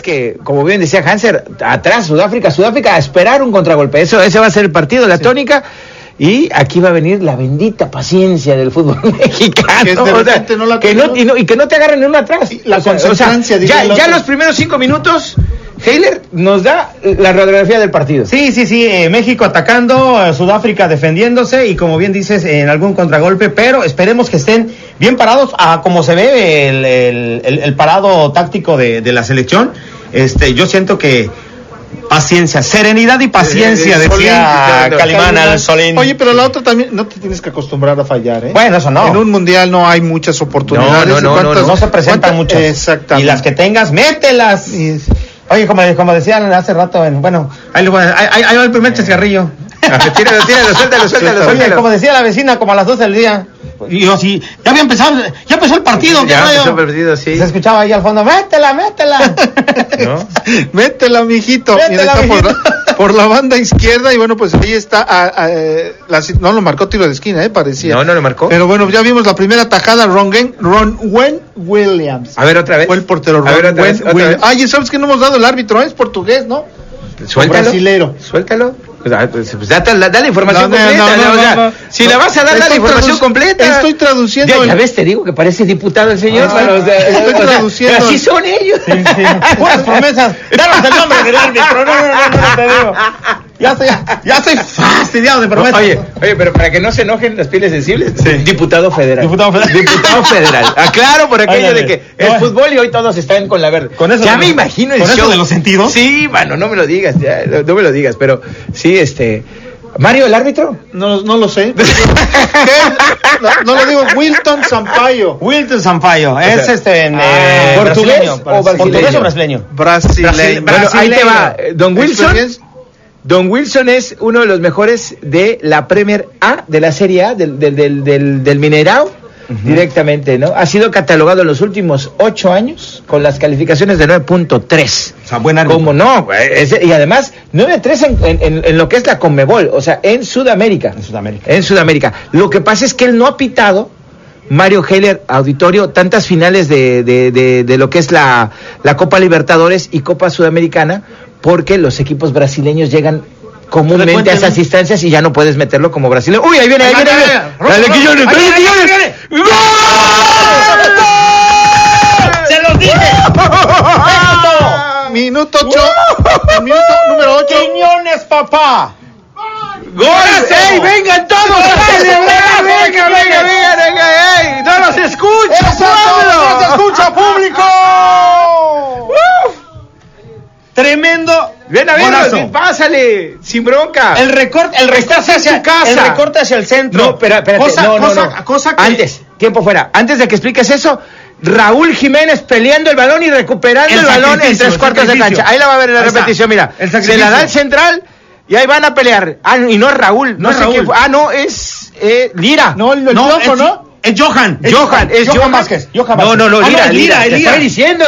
que, como bien decía Hanser, atrás Sudáfrica a esperar un contragolpe. Ese va a ser el partido, la tónica. Y aquí va a venir la bendita paciencia del fútbol mexicano. Que no te agarren en uno atrás. La constancia. Ya los primeros 5 minutos, Heiler nos da la radiografía del partido. Sí. México atacando, Sudáfrica defendiéndose y como bien dices, en algún contragolpe, pero esperemos que estén bien parados a como se ve el parado táctico de la selección. Yo siento que paciencia, serenidad y paciencia, decía Calimán al Solín. Oye, pero la otra también, no te tienes que acostumbrar a fallar, ¿eh? Bueno, eso no. En un mundial no hay muchas oportunidades. No se presentan muchas. Exactamente. Y las que tengas, mételas. Oye, como decían hace rato, ahí va el primer chascarrillo. Tíralo, suéltalo. Oye, como decía la vecina, como a las 12 del día. Y yo sí, ya empezó el partido. Ya empezó el partido, sí. Se escuchaba ahí al fondo, métela. ¿No? Métela, mijito. Mira, está por la banda izquierda y bueno, pues ahí está. No lo marcó tiro de esquina, parecía. No lo marcó. Pero bueno, ya vimos la primera tajada, Ron Williams. A ver, otra vez. Fue el portero Ron Williams. Ay, ¿sabes que no hemos dado el árbitro? Es portugués, ¿no? Suéltalo. Brasilero. Suéltalo. Pues da la información completa. No. Si la vas a dar, la información completa. Estoy traduciendo. Ya ves, te digo que parece diputado el señor. Estoy traduciendo. Pero así son ellos. Sí. Puras promesas. Danos el nombre del árbitro. No, te digo. Ya estoy fastidiado de promesas. Oye, pero para que no se enojen las pieles sensibles, diputado federal. Aclaro por aquello de que el fútbol y hoy todos están con la verde. Con eso ya me imagino el show. ¿Con eso de los sentidos? Sí, mano, no me lo digas, pero sí, Mario, ¿el árbitro? No lo sé. No lo digo. Wilton Sampaio. Es ¿portugués o brasileño? Brasileño. Bueno, ahí te va. Don Wilson es uno de los mejores de la Premier A, de la Serie A, del Mineirao, directamente, ¿no? Ha sido catalogado en los últimos 8 años con las calificaciones de 9.3. O sea, buen árbitro. ¿Cómo no? Y además, 9.3 en lo que es la Conmebol, o sea, en Sudamérica. En Sudamérica. Lo que pasa es que él no ha pitado, Mario Heiler, auditorio, tantas finales de lo que es la Copa Libertadores y Copa Sudamericana, porque los equipos brasileños llegan comúnmente a esas instancias y ya no puedes meterlo como brasileño. ¡Uy, ahí viene! ¡Dale, Quillones! ¡Gol! ¡Se los dije! Minuto 8. Minuto número 8. ¡Quiñones, papá! ¡Gol! ¡Ey, vengan todos! ¡Venga! ¡Ey! ¡No los escucha, pueblo! ¡No los escucha, público! Tremendo. Ven a ver, pásale, sin bronca. El recorte hacia el centro. No, espérate, Cosa que... Antes, tiempo fuera. Antes de que expliques eso, Raúl Jiménez peleando el balón y recuperando el balón en 3/4 de cancha. Ahí la va a ver en la repetición, mira. Se la da el central y ahí van a pelear. Y no es Raúl. No sé quién fue. No, es Lira. No, el loco, ¿no? Es Johan. Es Johan Vázquez. No, Lira. Te estoy diciendo,